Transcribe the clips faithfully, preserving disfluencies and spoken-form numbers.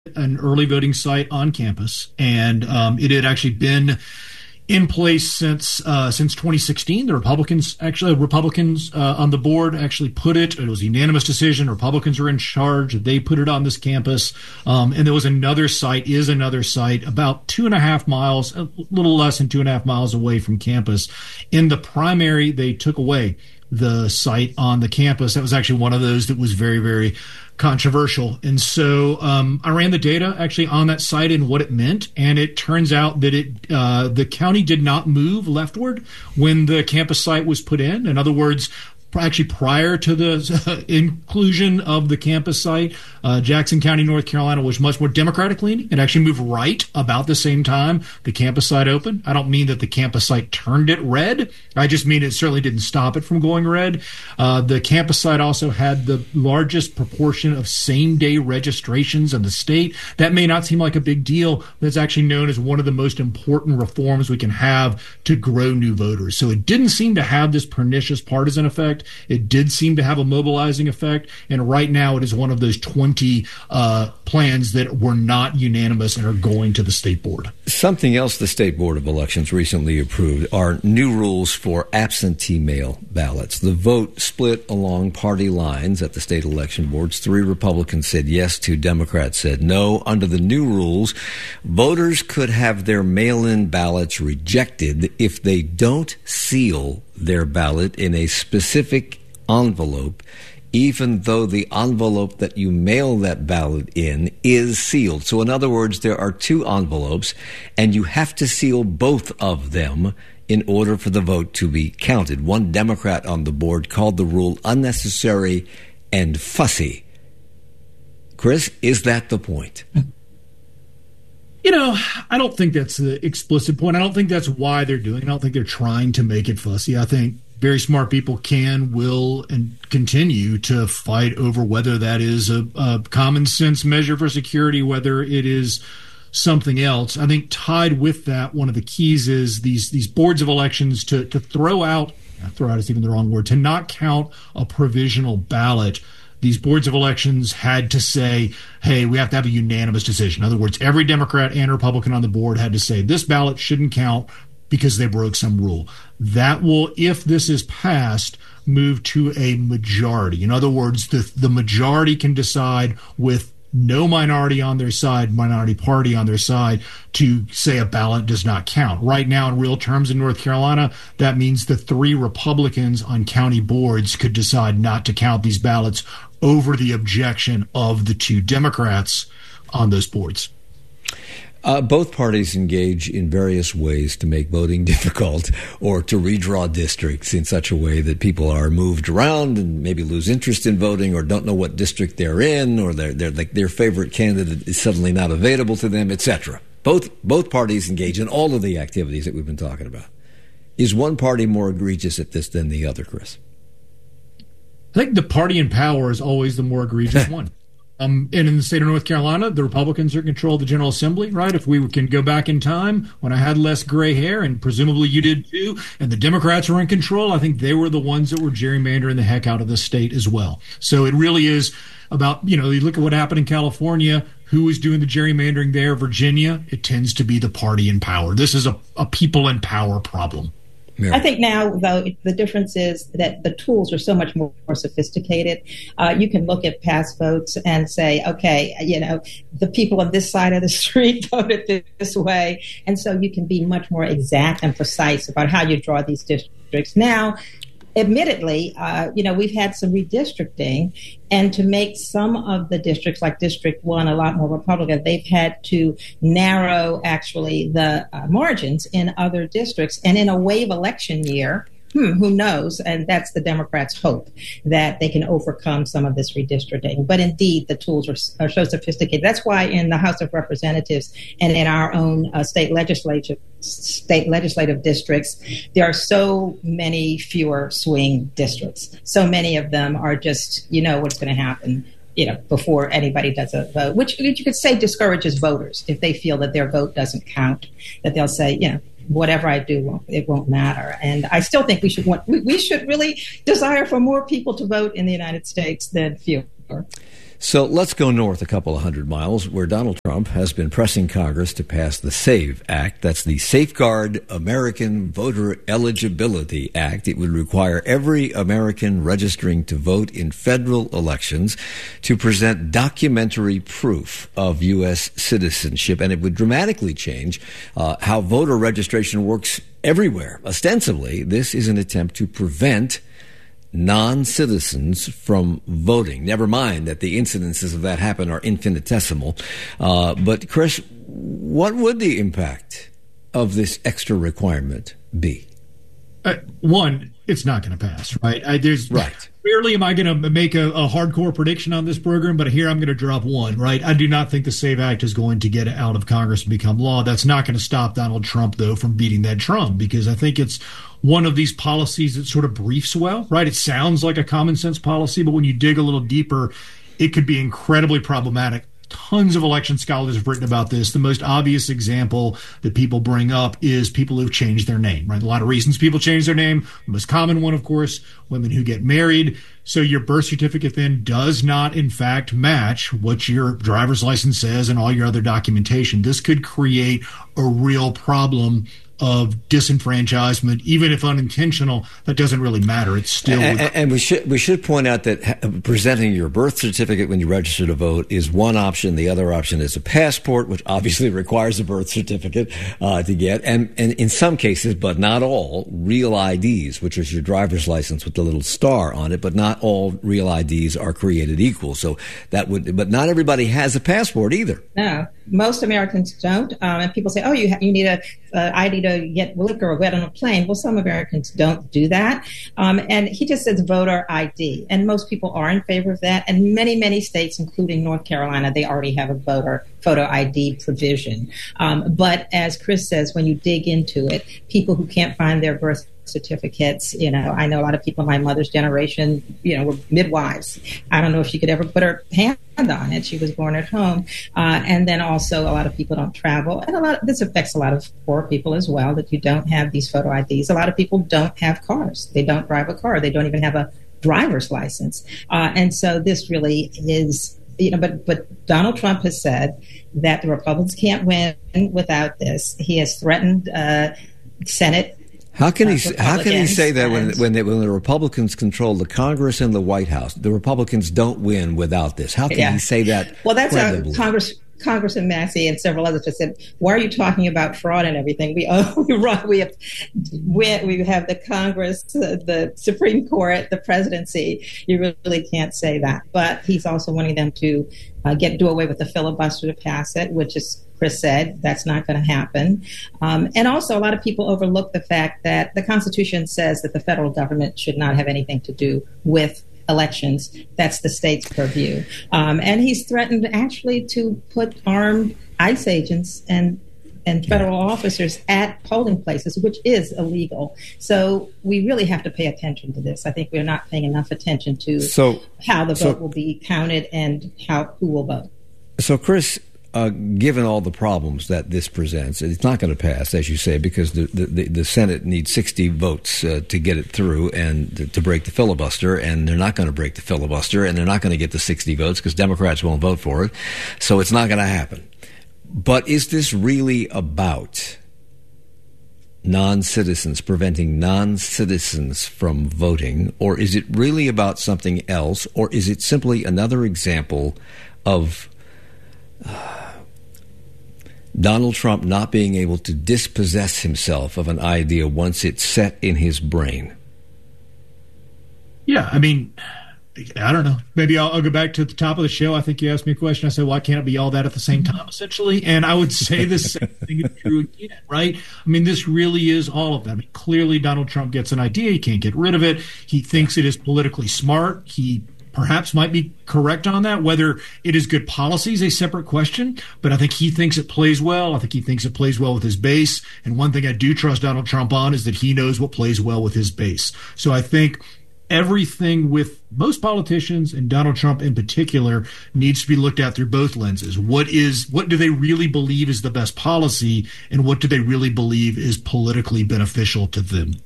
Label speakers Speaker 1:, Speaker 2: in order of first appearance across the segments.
Speaker 1: an early voting site on campus, and um, it had actually been in place since uh, since twenty sixteen. The Republicans actually Republicans uh, on the board actually put it. It was a unanimous decision. Republicans were in charge. They put it on this campus, um, and there was another site. Is another site about two and a half miles, a little less than two and a half miles away from campus. In the primary, they took away the site on the campus. That was actually one of those that was very, very controversial. And so um, I ran the data actually on that site and what it meant. And it turns out that it uh, the county did not move leftward when the campus site was put in. In other words, actually prior to the uh, inclusion of the campus site, uh, Jackson County, North Carolina was much more Democratic leaning. It actually moved right about the same time the campus site opened. I don't mean that the campus site turned it red. I just mean it certainly didn't stop it from going red. Uh, the campus site also had the largest proportion of same-day registrations in the state. That may not seem like a big deal, but it's actually known as one of the most important reforms we can have to grow new voters. So it didn't seem to have this pernicious partisan effect. It did seem to have a mobilizing effect, and right now it is one of those twenty uh, plans that were not unanimous and are going to the state board.
Speaker 2: Something else the State Board of Elections recently approved are new rules for absentee mail ballots. The vote split along party lines at the state election boards. Three Republicans said yes, two Democrats said no. Under the new rules, voters could have their mail-in ballots rejected if they don't seal their ballot in a specific envelope, even though the envelope that you mail that ballot in is sealed. So in other words, there are two envelopes, and you have to seal both of them in order for the vote to be counted. One Democrat on the board called the rule unnecessary and fussy. Chris, is that the point?
Speaker 1: You know, I don't think that's the explicit point. I don't think that's why they're doing it. I don't think they're trying to make it fussy. I think very smart people can, will, and continue to fight over whether that is a, a common sense measure for security, whether it is something else. I think tied with that, one of the keys is these these boards of elections to to throw out, throw out is even the wrong word, to not count a provisional ballot. These boards of elections had to say, hey, we have to have a unanimous decision. In other words, every Democrat and Republican on the board had to say this ballot shouldn't count because they broke some rule. That will, if this is passed, move to a majority. In other words, the, the majority can decide with no minority on their side, minority party on their side, to say a ballot does not count. Right now, in real terms in North Carolina, that means the three Republicans on county boards could decide not to count these ballots over the objection of the two Democrats on those boards.
Speaker 2: Uh, both parties engage in various ways to make voting difficult or to redraw districts in such a way that people are moved around and maybe lose interest in voting or don't know what district they're in, or their their like their favorite candidate is suddenly not available to them, et cetera. Both both parties engage in all of the activities that we've been talking about. Is one party more egregious at this than the other, Chris?
Speaker 1: I think the party in power is always the more egregious one. Um, and in the state of North Carolina, the Republicans are in control of the General Assembly, right? If we can go back in time when I had less gray hair, and presumably you did too, and the Democrats were in control, I think they were the ones that were gerrymandering the heck out of the state as well. So it really is about, you know, you look at what happened in California, who is doing the gerrymandering there, Virginia, it tends to be the party in power. This is a, a people in power problem.
Speaker 3: I think now, though, the difference is that the tools are so much more, more sophisticated. Uh, you can look at past votes and say, okay, you know, the people on this side of the street voted this way. And so you can be much more exact and precise about how you draw these districts. Now, admittedly, uh, you know, we've had some redistricting, and to make some of the districts, like District one, a lot more Republican, they've had to narrow, actually, the uh, margins in other districts. And in a wave election year, Hmm, who knows? And that's the Democrats' hope, that they can overcome some of this redistricting. But indeed, the tools are, are so sophisticated. That's why in the House of Representatives and in our own uh, state legislature, state legislative districts, there are so many fewer swing districts. So many of them are just, you know, what's going to happen, you know, before anybody does a vote, which you could say discourages voters if they feel that their vote doesn't count, that they'll say, you know, whatever I do, it won't matter. And I still think we should want, we, we should really desire for more people to vote in the United States than fewer.
Speaker 2: So let's go north a couple of hundred miles, where Donald Trump has been pressing Congress to pass the SAVE Act. That's the Safeguard American Voter Eligibility Act. It would require every American registering to vote in federal elections to present documentary proof of U S citizenship, and it would dramatically change uh, how voter registration works everywhere. Ostensibly, this is an attempt to prevent non-citizens from voting. Never mind that the incidences of that happen are infinitesimal. Uh, but, Chris, what would the impact of this extra requirement be?
Speaker 1: Uh, one, it's not going to pass, right? I, there's
Speaker 2: right.
Speaker 1: Rarely am I going to make a, a hardcore prediction on this program, but here I'm going to drop one, right? I do not think the SAVE Act is going to get out of Congress and become law. That's not going to stop Donald Trump, though, from beating that drum, because I think it's one of these policies that sort of briefs well, right? It sounds like a common sense policy, but when you dig a little deeper, it could be incredibly problematic. Tons of election scholars have written about this. The most obvious example that people bring up is people who've changed their name, right? A lot of reasons people change their name. The most common one, of course, women who get married. So your birth certificate then does not, in fact, match what your driver's license says and all your other documentation. This could create a real problem of disenfranchisement, even if unintentional. That doesn't really matter. It's still,
Speaker 2: and, and we should we should point out that presenting your birth certificate when you register to vote is one option. The other option is a passport, which obviously requires a birth certificate uh, to get, and and in some cases, but not all, real I Ds, which is your driver's license with the little star on it. But not all real I Ds are created equal. So that would, but not everybody has a passport either.
Speaker 3: No, most Americans don't. Um, and people say, "Oh, you ha- you need a uh, I D to get liquor or get on a plane." Well, some Americans don't do that. Um, and he just says voter I D. And most people are in favor of that. And many, many states, including North Carolina, they already have a voter photo I D provision. Um, but as Chris says, when you dig into it, people who can't find their birth certificates, you know, I know a lot of people in my mother's generation, you know, were midwives. I don't know if she could ever put her hand on it. She was born at home. Uh, and then also a lot of people don't travel. And a lot, this affects a lot of poor people as well, that you don't have these photo I Ds. A lot of people don't have cars. They don't drive a car. They don't even have a driver's license. Uh, and so this really is, you know, but, but Donald Trump has said that the Republicans can't win without this. He has threatened uh, Senate.
Speaker 2: How can he? How can he say that when when, they, when the Republicans control the Congress and the White House, the Republicans don't win without this? How can yeah. he say that?
Speaker 3: Well, that's how Congress. Congressman Massey and several others have said, "Why are you talking about fraud and everything? We oh, we run, we have we, we have the Congress, the, the Supreme Court, the presidency. You really can't say that." But he's also wanting them to uh, get do away with the filibuster to pass it, which is, Chris said, that's not going to happen. Um, and also, a lot of people overlook the fact that the Constitution says that the federal government should not have anything to do with elections. That's the state's purview. Um, and he's threatened actually to put armed ICE agents and and federal officers at polling places, which is illegal. So we really have to pay attention to this. I think we're not paying enough attention to
Speaker 2: so,
Speaker 3: how the
Speaker 2: so,
Speaker 3: vote will be counted and how who will vote.
Speaker 2: So, Chris, Uh, given all the problems that this presents, it's not going to pass, as you say, because the, the, the Senate needs sixty votes uh, to get it through and to, to break the filibuster, and they're not going to break the filibuster, and they're not going to get the sixty votes because Democrats won't vote for it, so it's not going to happen. But is this really about non-citizens, preventing non-citizens from voting, or is it really about something else, or is it simply another example of Uh, Donald Trump not being able to dispossess himself of an idea once it's set in his brain?
Speaker 1: Yeah, I mean, I don't know. Maybe I'll, I'll go back to the top of the show. I think you asked me a question. I said, why can't it be all that at the same time, essentially? And I would say the same thing is true again, right? I mean, this really is all of that. I mean, clearly Donald Trump gets an idea. He can't get rid of it. He thinks it is politically smart. He perhaps might be correct on that. Whether it is good policy is a separate question, but I think he thinks it plays well. I think he thinks it plays well with his base. And one thing I do trust Donald Trump on is that he knows what plays well with his base. So I think everything with most politicians and Donald Trump in particular needs to be looked at through both lenses. What is, what do they really believe is the best policy, and what do they really believe is politically beneficial to them?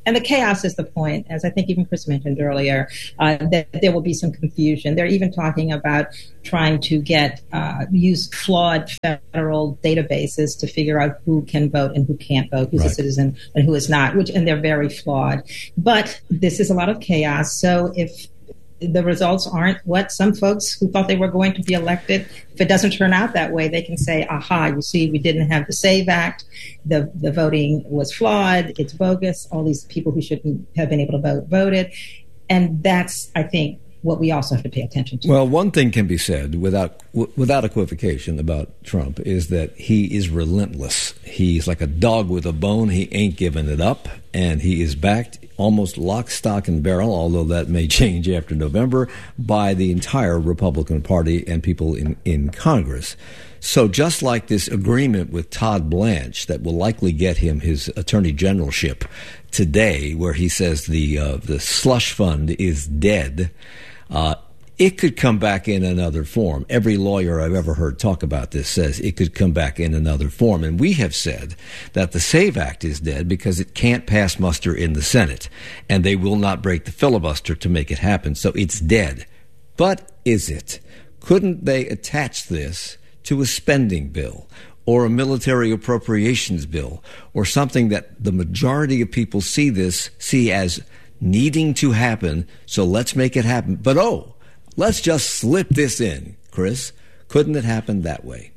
Speaker 3: And the chaos is the point, as I think even Chris mentioned earlier, uh, that there will be some confusion. They're even talking about trying to get uh, use flawed federal databases to figure out who can vote and who can't vote, who's right. a citizen and who is not, which and they're very flawed. But this is a lot of chaos. So if the results aren't what some folks who thought they were going to be elected, if it doesn't turn out that way, they can say, aha, you see, we didn't have the SAVE Act. The, the voting was flawed. It's bogus. All these people who shouldn't have been able to vote voted. And that's, I think, what we also have to pay attention to.
Speaker 2: Well, one thing can be said without w- without equivocation about Trump is that he is relentless. He's like a dog with a bone. He ain't giving it up, and he is backed almost lock, stock, and barrel, although that may change after November, by the entire Republican Party and people in, in Congress. So just like this agreement with Todd Blanche that will likely get him his attorney generalship today, where he says the uh, the slush fund is dead, uh, it could come back in another form. Every lawyer I've ever heard talk about this says it could come back in another form. And we have said that the SAVE Act is dead because it can't pass muster in the Senate, and they will not break the filibuster to make it happen. So it's dead. But is it? Couldn't they attach this to a spending bill or a military appropriations bill or something that the majority of people see this, see as needing to happen, so let's make it happen. But oh, let's just slip this in, Chris. Couldn't it happen that way?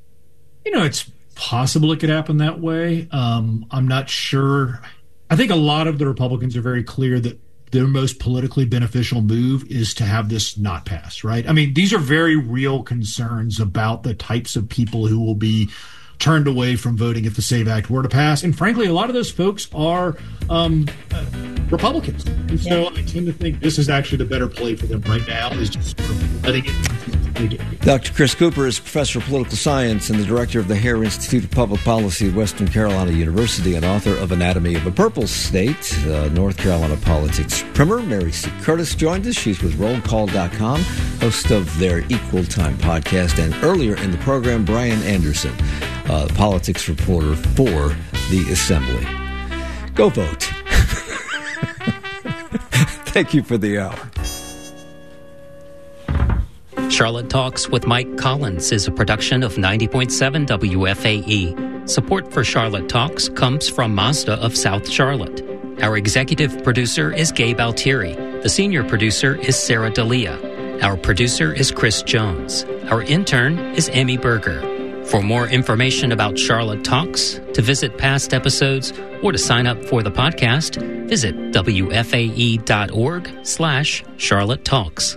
Speaker 1: You know, it's possible it could happen that way. Um, I'm not sure. I think a lot of the Republicans are very clear that their most politically beneficial move is to have this not pass, right? I mean, these are very real concerns about the types of people who will be turned away from voting if the SAVE Act were to pass. And frankly, a lot of those folks are um, uh, Republicans. And so I tend to think this is actually the better play for them right now, is just sort of letting it.
Speaker 2: Doctor Chris Cooper is professor of political science and the director of the Hare Institute of Public Policy at Western Carolina University and author of Anatomy of a Purple State, uh, North Carolina Politics Primer. Mary C. Curtis joined us. She's with roll call dot com, host of their Equal Time podcast. And earlier in the program, Brian Anderson, uh, politics reporter for The Assembly. Go vote. Thank you for the hour.
Speaker 4: Charlotte Talks with Mike Collins is a production of ninety point seven W F A E. Support for Charlotte Talks comes from Mazda of South Charlotte. Our executive producer is Gabe Altieri. The senior producer is Sarah D'Elia. Our producer is Chris Jones. Our intern is Emmy Berger. For more information about Charlotte Talks, to visit past episodes, or to sign up for the podcast, visit W F A E dot org slash Charlotte Talks.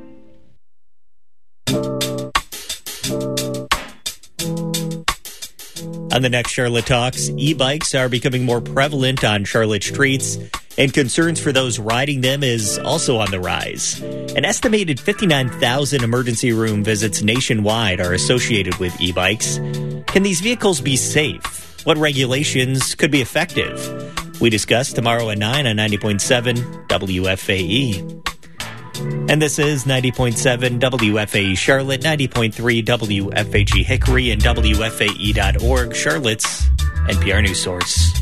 Speaker 5: On the next Charlotte Talks, e-bikes are becoming more prevalent on Charlotte streets, and concerns for those riding them is also on the rise. An estimated fifty-nine thousand emergency room visits nationwide are associated with e-bikes. Can these vehicles be safe? What regulations could be effective? We discuss tomorrow at nine on ninety point seven W F A E. And this is ninety point seven W F A E Charlotte, ninety point three W F A G Hickory, and W F A E dot org, Charlotte's N P R news source.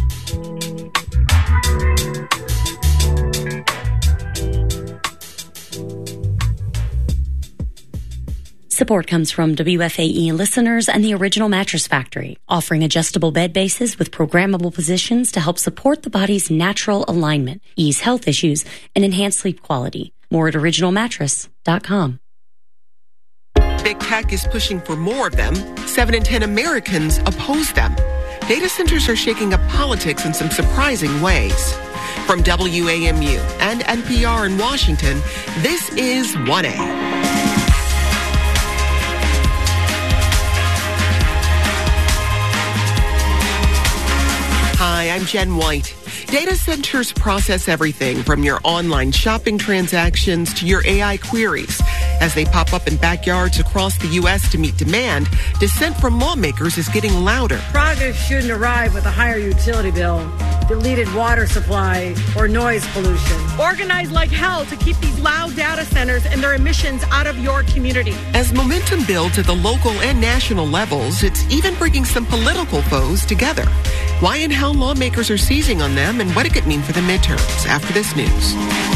Speaker 6: Support comes from W F A E listeners and the Original Mattress Factory, offering adjustable bed bases with programmable positions to help support the body's natural alignment, ease health issues, and enhance sleep quality. More at original mattress dot com.
Speaker 7: Big tech is pushing for more of them. Seven in ten Americans oppose them. Data centers are shaking up politics in some surprising ways. From W A M U and N P R in Washington, this is one A. Hi, I'm Jen White. Data centers process everything from your online shopping transactions to your A I queries. As they pop up in backyards across the U S to meet demand, dissent from lawmakers is getting louder.
Speaker 8: Projects shouldn't arrive with a higher utility bill, deleted water supply, or noise pollution.
Speaker 9: Organize like hell to keep these loud data centers and their emissions out of your community.
Speaker 7: As momentum builds at the local and national levels, it's even bringing some political foes together. Why and how lawmakers are seizing on them and what it could mean for the midterms after this news.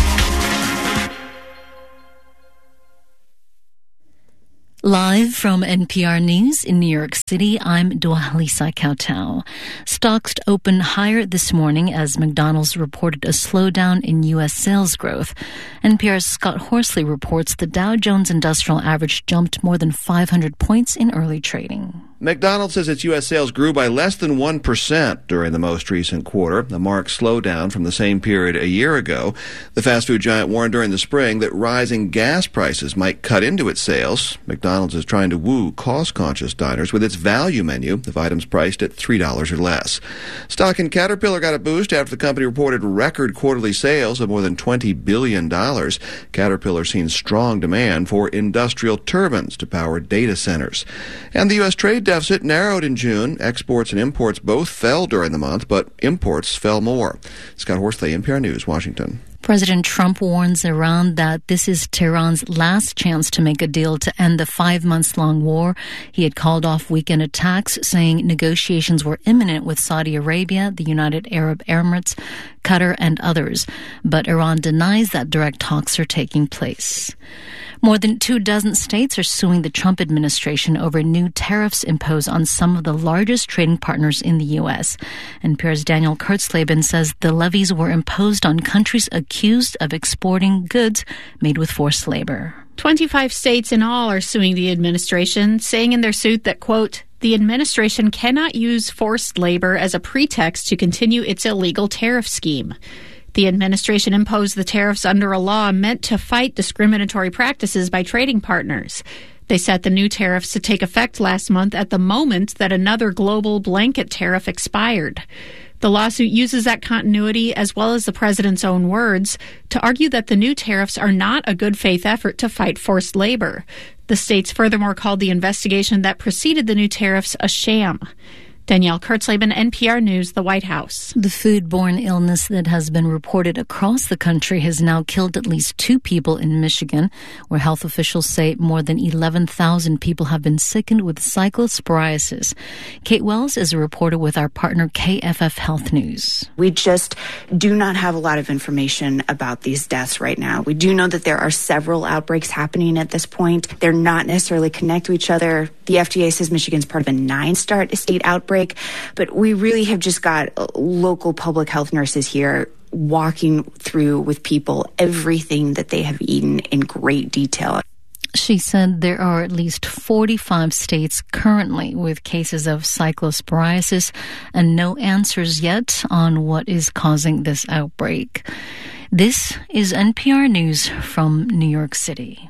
Speaker 10: Live from N P R News in New York City, I'm Dwalisa Kautau. Stocks opened higher this morning as McDonald's reported a slowdown in U S sales growth. N P R's Scott Horsley reports the Dow Jones Industrial Average jumped more than five hundred points in early trading.
Speaker 11: McDonald's says its U S sales grew by less than one percent during the most recent quarter, a marked slowdown from the same period a year ago. The fast food giant warned during the spring that rising gas prices might cut into its sales. McDonald's is trying to woo cost-conscious diners with its value menu of items priced at three dollars or less. Stock in Caterpillar got a boost after the company reported record quarterly sales of more than twenty billion dollars. Caterpillar seen strong demand for industrial turbines to power data centers. And the U S trade deficit narrowed in June. Exports and imports both fell during the month, but imports fell more. Scott Horsley, N P R News, Washington.
Speaker 10: President Trump warns Iran that this is Tehran's last chance to make a deal to end the five-months-long war. He had called off weekend attacks, saying negotiations were imminent with Saudi Arabia, the United Arab Emirates, Qatar, and others. But Iran denies that direct talks are taking place. More than two dozen states are suing the Trump administration over new tariffs imposed on some of the largest trading partners in the U S. N P R's Daniel Kurtzleben says the levies were imposed on countries accused of exporting goods made with forced labor.
Speaker 12: twenty-five states in all are suing the administration, saying in their suit that, quote, the administration cannot use forced labor as a pretext to continue its illegal tariff scheme. The administration imposed the tariffs under a law meant to fight discriminatory practices by trading partners. They set the new tariffs to take effect last month at the moment that another global blanket tariff expired. The lawsuit uses that continuity, as well as the president's own words, to argue that the new tariffs are not a good faith effort to fight forced labor. The states furthermore called the investigation that preceded the new tariffs a sham. Danielle Kurtzleben, N P R News, the White House.
Speaker 10: The foodborne illness that has been reported across the country has now killed at least two people in Michigan, where health officials say more than eleven thousand people have been sickened with cyclosporiasis. Kate Wells is a reporter with our partner K F F Health News.
Speaker 13: We just do not have a lot of information about these deaths right now. We do know that there are several outbreaks happening at this point. They're not necessarily connected to each other. The F D A says Michigan's part of a nine-star state outbreak. But we really have just got local public health nurses here walking through with people everything that they have eaten in great detail.
Speaker 10: She said there are at least forty-five states currently with cases of cyclosporiasis and no answers yet on what is causing this outbreak. This is N P R News from New York City.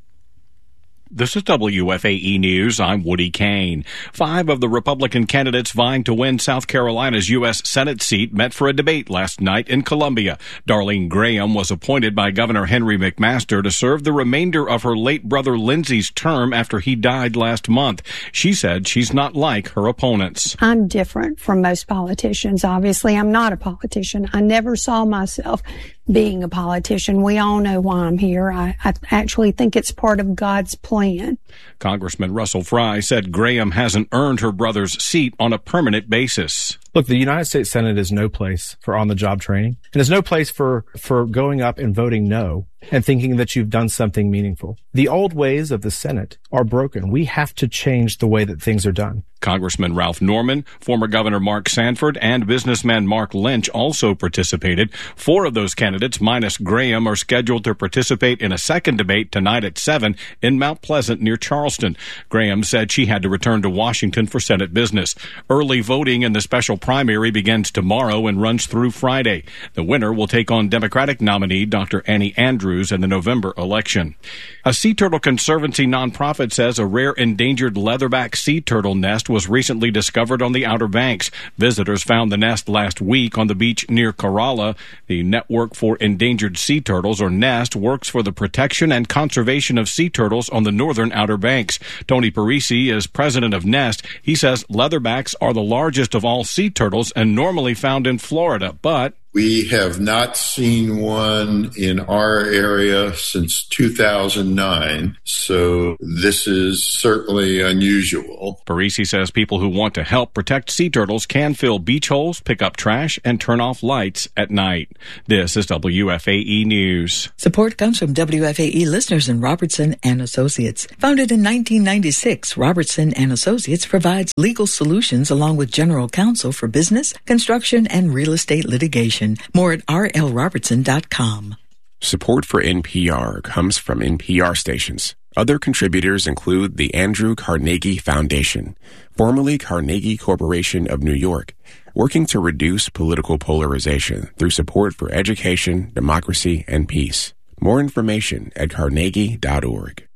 Speaker 14: This is W F A E News. I'm Woody Kane. Five of the Republican candidates vying to win South Carolina's U S Senate seat met for a debate last night in Columbia. Darlene Graham was appointed by Governor Henry McMaster to serve the remainder of her late brother Lindsey's term after he died last month. She said she's not like her opponents.
Speaker 15: I'm different from most politicians. Obviously, I'm not a politician. I never saw myself being a politician. We all know why I'm here. I, I actually think it's part of God's plan.
Speaker 14: Congressman Russell Fry said Graham hasn't earned her brother's seat on a permanent basis.
Speaker 16: Look, the United States Senate is no place for on-the-job training. And it's no place for, for going up and voting no and thinking that you've done something meaningful. The old ways of the Senate are broken. We have to change the way that things are done.
Speaker 14: Congressman Ralph Norman, former Governor Mark Sanford, and businessman Mark Lynch also participated. Four of those candidates, minus Graham, are scheduled to participate in a second debate tonight at seven in Mount Pleasant near Charleston. Graham said she had to return to Washington for Senate business. Early voting in the special primary begins tomorrow and runs through Friday. The winner will take on Democratic nominee Doctor Annie Andrews in the November election. A Sea Turtle Conservancy nonprofit says a rare endangered leatherback sea turtle nest was recently discovered on the Outer Banks. Visitors found the nest last week on the beach near Kerala. The Network for Endangered Sea Turtles, or NEST, works for the protection and conservation of sea turtles on the northern Outer Banks. Tony Parisi is president of NEST. He says leatherbacks are the largest of all sea turtles and normally found in Florida, but
Speaker 17: we have not seen one in our area since two thousand nine, so this is certainly unusual.
Speaker 14: Parisi says people who want to help protect sea turtles can fill beach holes, pick up trash, and turn off lights at night. This is W F A E News.
Speaker 18: Support comes from W F A E listeners in Robertson and Associates. Founded in nineteen ninety-six, Robertson and Associates provides legal solutions along with general counsel for business, construction, and real estate litigation. More at r l robertson dot com.
Speaker 19: Support for N P R comes from N P R stations. Other contributors include the Andrew Carnegie Foundation, formerly Carnegie Corporation of New York, working to reduce political polarization through support for education, democracy, and peace. More information at carnegie dot org.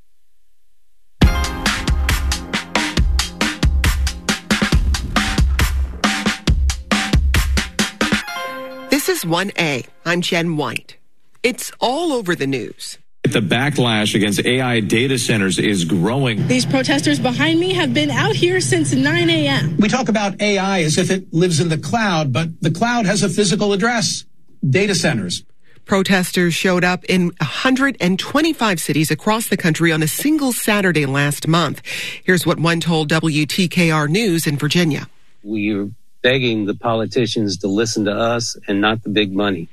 Speaker 7: This is one A. I'm Jen White. It's all over the news.
Speaker 20: The backlash against A I data centers is growing.
Speaker 21: These protesters behind me have been out here since nine a.m.
Speaker 22: We talk about A I as if it lives in the cloud, but the cloud has a physical address: data centers.
Speaker 7: Protesters showed up in one hundred twenty-five cities across the country on a single Saturday last month. Here's what one told W T K R News in Virginia.
Speaker 23: We're begging the politicians to listen to us and not the big money.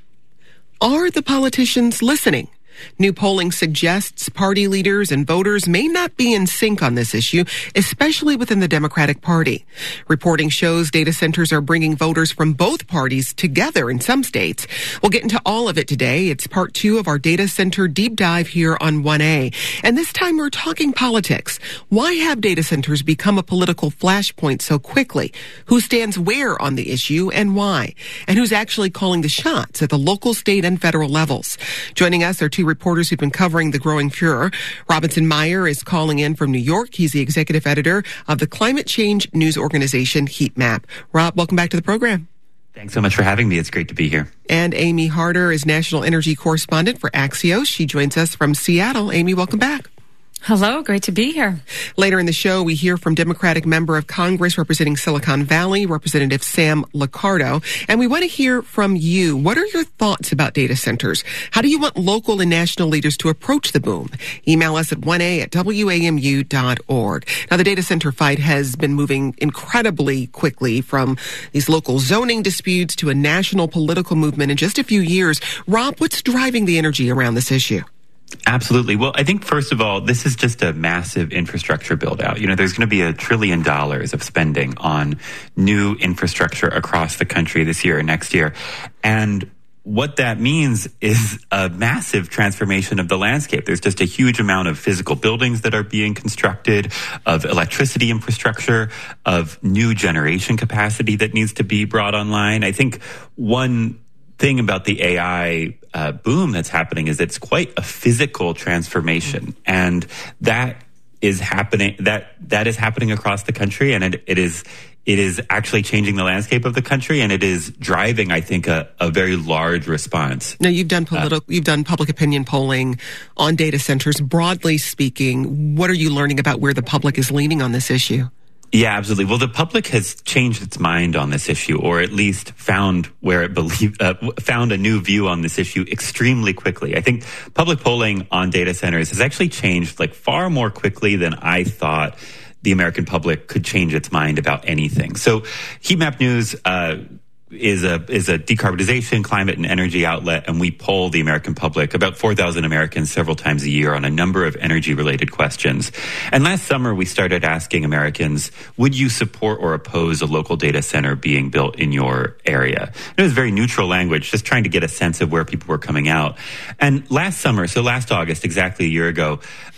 Speaker 7: Are the politicians listening? New polling suggests party leaders and voters may not be in sync on this issue, especially within the Democratic Party. Reporting shows data centers are bringing voters from both parties together in some states. We'll get into all of it today. It's part two of our data center deep dive here on one A. And this time we're talking politics. Why have data centers become a political flashpoint so quickly? Who stands where on the issue and why? And who's actually calling the shots at the local, state, and federal levels? Joining us are two reporters who've been covering the growing furor. Robinson Meyer is calling in from New York. He's the executive editor of the climate change news organization Heat Map. Rob, welcome back to the program.
Speaker 24: Thanks so much for having me. It's great to be here.
Speaker 7: And Amy Harder is national energy correspondent for Axios. She joins us from Seattle. Amy, welcome back.
Speaker 25: Hello, great to be here.
Speaker 7: Later in the show, we hear from Democratic member of Congress representing Silicon Valley, Representative Sam Liccardo. And we want to hear from you. What are your thoughts about data centers? How do you want local and national leaders to approach the boom? Email us at one a at w a m u dot org. Now, the data center fight has been moving incredibly quickly from these local zoning disputes to a national political movement in just a few years. Rob, what's driving the energy around this issue?
Speaker 24: Absolutely. Well, I think, first of all, this is just a massive infrastructure build out. You know, there's going to be a trillion dollars of spending on new infrastructure across the country this year and next year. And what that means is a massive transformation of the landscape. There's just a huge amount of physical buildings that are being constructed, of electricity infrastructure, of new generation capacity that needs to be brought online. I think one thing about the A I uh, boom that's happening is it's quite a physical transformation, and that is happening. That that is happening across the country, and it, it is it is actually changing the landscape of the country, and it is driving, I think, a, a very large response.
Speaker 7: Now, you've done political, uh, you've done public opinion polling on data centers. Broadly speaking, what are you learning about where the public is leaning on this issue?
Speaker 24: Yeah, absolutely. Well, the public has changed its mind on this issue, or at least found where it believe, uh, found a new view on this issue extremely quickly. I think public polling on data centers has actually changed like far more quickly than I thought the American public could change its mind about anything. So Heat Map News, uh, is a is a decarbonization, climate, and energy outlet, and we poll the American public, about four thousand Americans, several times a year on a number of energy-related questions. And last summer, we started asking Americans, would you support or oppose a local data center being built in your area? And it was very neutral language, just trying to get a sense of where people were coming out. And last summer, so last August, exactly a year ago, uh,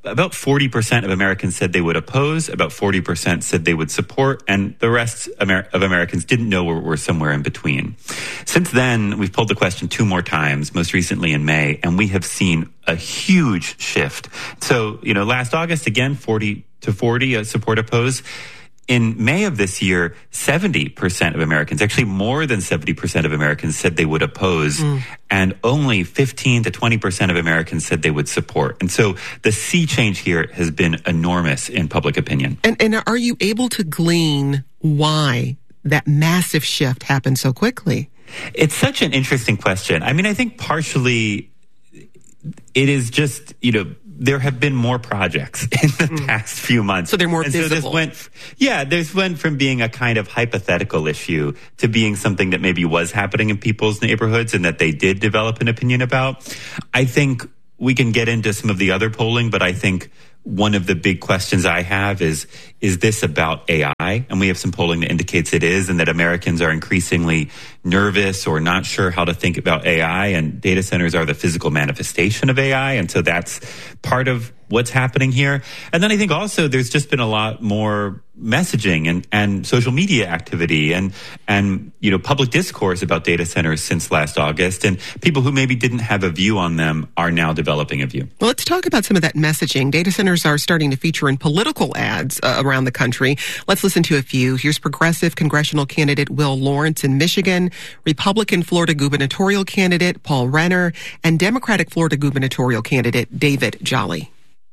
Speaker 24: about forty percent of Americans said they would oppose, about forty percent said they would support, and the rest Amer- of Americans didn't know or were somewhere in between. Since then, we've pulled the question two more times, most recently in May, and we have seen a huge shift. So, you know, last August, again, forty to forty uh, support oppose. In May of this year, seventy percent of Americans, actually more than seventy percent of Americans said they would oppose, mm. and only fifteen to twenty percent of Americans said they would support. And so the sea change here has been enormous in public opinion.
Speaker 7: And, and are you able to glean why that massive shift happened so quickly?
Speaker 24: It's such an interesting question. I mean, I think partially it is just, you know, there have been more projects in the mm. past few months.
Speaker 7: So they're more
Speaker 24: and
Speaker 7: visible.
Speaker 24: So this went, yeah, this went from being a kind of hypothetical issue to being something that maybe was happening in people's neighborhoods and that they did develop an opinion about. I think we can get into some of the other polling, but I think one of the big questions I have is, is this about A I? And we have some polling that indicates it is, and that Americans are increasingly nervous or not sure how to think about A I, and data centers are the physical manifestation of A I. And so that's part of what's happening here. And then I think also there's just been a lot more messaging and, and social media activity and, and, you know, public discourse about data centers since last August. And people who maybe didn't have a view on them are now developing a view.
Speaker 7: Well, let's talk about some of that messaging. Data centers are starting to feature in political ads uh, around the country. Let's listen to a few. Here's progressive congressional candidate Will Lawrence in Michigan, Republican Florida gubernatorial candidate Paul Renner, and Democratic Florida gubernatorial candidate David Jolly.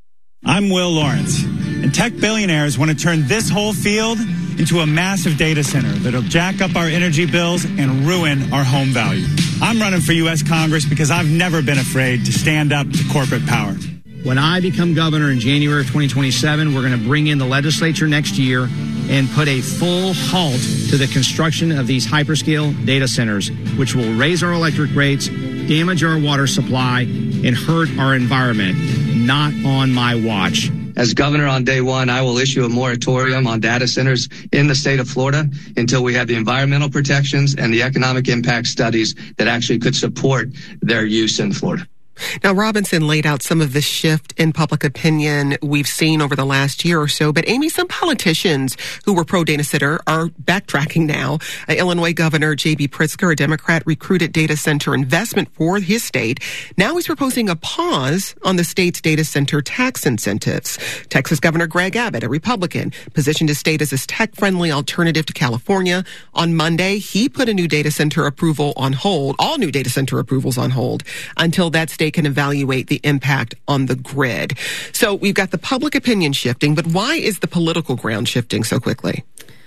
Speaker 1: I'm Will Lawrence, and tech billionaires want to turn this whole field into a massive data center that'll jack up our energy bills and ruin our home value. I'm running for U S Congress because I've never been afraid to stand up to corporate power.
Speaker 2: When I become governor in January of twenty twenty-seven, we're going to bring in the legislature next year and put a full halt to the construction of these hyperscale data centers, which will raise our electric rates, damage our water supply, and hurt our environment. Not on my watch.
Speaker 3: As governor on day one, I will issue a moratorium on data centers in the state of Florida until we have the environmental protections and the economic impact studies that actually could support their use in Florida.
Speaker 7: Now, Robinson laid out some of the shift in public opinion we've seen over the last year or so. But, Amy, some politicians who were pro-data center are backtracking now. Uh, Illinois Governor J B Pritzker, a Democrat, recruited data center investment for his state. Now he's proposing a pause on the state's data center tax incentives. Texas Governor Greg Abbott, a Republican, positioned his state as a tech-friendly alternative to California. On Monday, he put a new data center approval on hold, all new data center approvals on hold, until that state can evaluate the impact on the grid. So we've got the public opinion shifting, but why is the political ground shifting so quickly?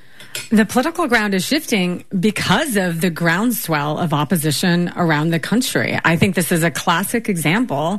Speaker 25: The political ground is shifting because of the groundswell of opposition around the country. I think this is a classic example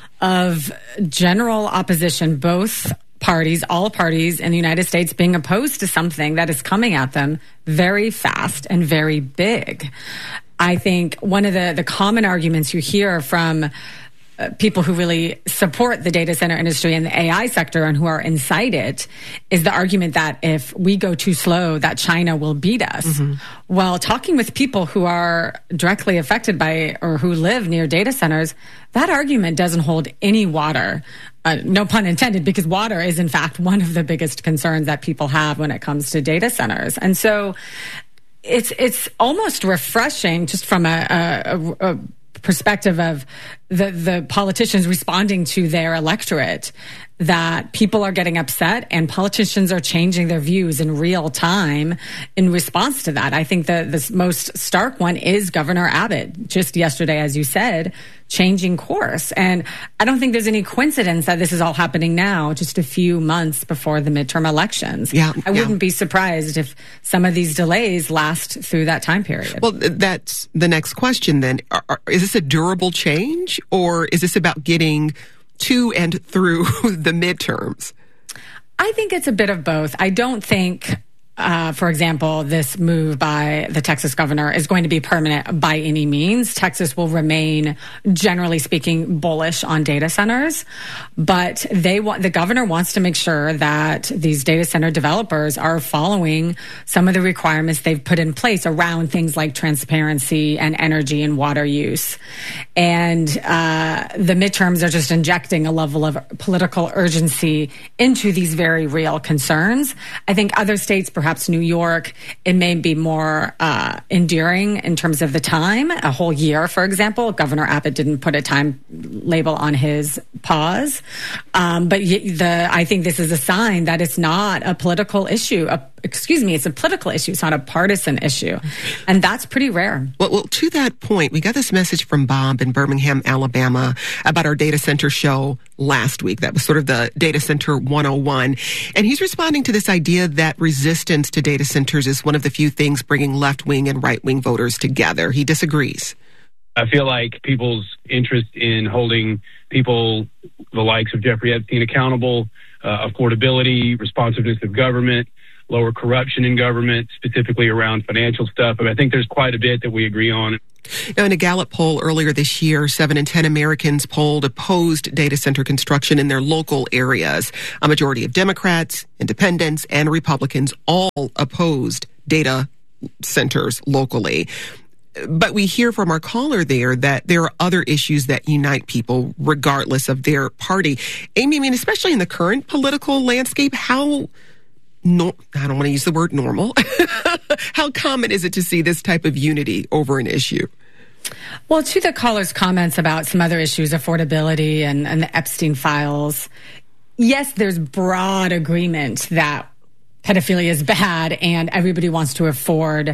Speaker 25: of general opposition, both parties, all parties in the United States being opposed to something that is coming at them very fast and very big. I think one of the, the common arguments you hear from uh, people who really support the data center industry and the A I sector and who are inside it is the argument that if we go too slow, that China will beat us. Mm-hmm. Well, talking with people who are directly affected by or who live near data centers, that argument doesn't hold any water. Uh, no pun intended, because water is in fact one of the biggest concerns that people have when it comes to data centers. And so It's it's almost refreshing, just from a, a, a perspective of the the politicians responding to their electorate, that people are getting upset and politicians are changing their views in real time in response to that. I think the the most stark one is Governor Abbott, just yesterday, as you said, changing course. And I don't think there's any coincidence that this is all happening now, just a few months before the midterm elections.
Speaker 7: Yeah,
Speaker 25: I
Speaker 7: yeah.
Speaker 25: wouldn't be surprised if some of these delays last through that time period.
Speaker 7: Well, that's the next question then. Are, are, is this a durable change, or is this about getting to and through the midterms?
Speaker 25: I think it's a bit of both. I don't think uh, for example, this move by the Texas governor is going to be permanent by any means. Texas will remain, generally speaking, bullish on data centers, but they want the governor wants to make sure that these data center developers are following some of the requirements they've put in place around things like transparency and energy and water use. And uh, the midterms are just injecting a level of political urgency into these very real concerns. I think other states, perhaps New York, it may be more uh, enduring in terms of the time, a whole year, for example. Governor Abbott didn't put a time label on his pause. Um, but the, I think this is a sign that it's not a political issue. A, excuse me, it's a political issue. It's not a partisan issue. And that's pretty rare.
Speaker 7: Well, well, to that point, we got this message from Bob in Birmingham, Alabama about our data center show last week. That was sort of the Data Center one oh one. And he's responding to this idea that resistance to data centers is one of the few things bringing left-wing and right-wing voters together. He disagrees.
Speaker 4: I feel like people's interest in holding people, the likes of Jeffrey Epstein, accountable, uh, affordability, responsiveness of government, lower corruption in government, specifically around financial stuff. I mean, I think there's quite a bit that we agree on.
Speaker 7: Now, in a Gallup poll earlier this year, seven in ten Americans polled opposed data center construction in their local areas. A majority of Democrats, independents, and Republicans all opposed data centers locally. But we hear from our caller there that there are other issues that unite people regardless of their party. Amy, I mean, especially in the current political landscape, how, no, I don't want to use the word normal, how common is it to see this type of unity over an issue?
Speaker 25: Well, to the caller's comments about some other issues, affordability and, and the Epstein files, yes, there's broad agreement that pedophilia is bad and everybody wants to afford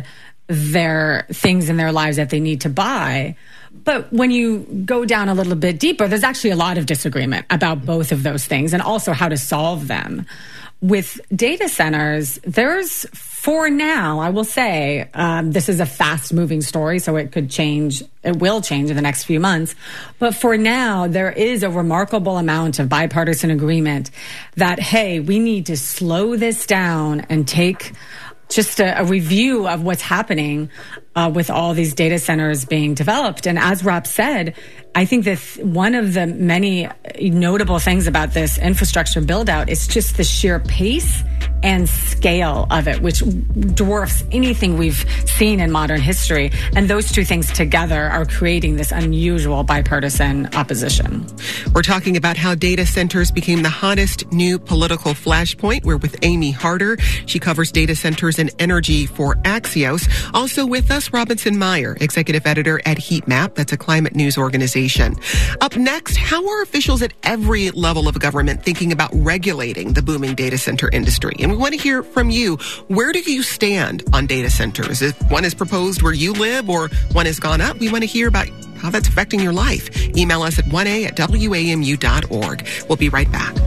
Speaker 25: their things in their lives that they need to buy. But when you go down a little bit deeper, there's actually a lot of disagreement about both of those things and also how to solve them. With data centers, there's, for now, I will say, um, this is a fast-moving story, so it could change, it will change in the next few months. But for now, there is a remarkable amount of bipartisan agreement that, hey, we need to slow this down and take just a, a review of what's happening uh, with all these data centers being developed. And as Rob said, I think that one of the many notable things about this infrastructure build out is just the sheer pace and scale of it, which dwarfs anything we've seen in modern history. And those two things together are creating this unusual bipartisan opposition.
Speaker 7: We're talking about how data centers became the hottest new political flashpoint. We're with Amy Harder. She covers data centers and energy for Axios. Also with us, Robinson Meyer, executive editor at Heat Map. That's a climate news organization. Up next, how are officials at every level of government thinking about regulating the booming data center industry? And we want to hear from you. Where do you stand on data centers? If one is proposed where you live or one has gone up, we want to hear about how that's affecting your life. Email us at one a at W A M U dot org. We'll be right back.